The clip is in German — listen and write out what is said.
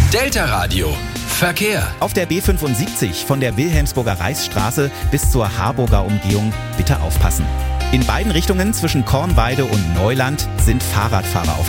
Delta Radio. Verkehr. Auf der B75 von der Wilhelmsburger Reichsstraße bis zur Harburger Umgehung bitte aufpassen. In beiden Richtungen zwischen Kornweide und Neuland sind Fahrradfahrer auf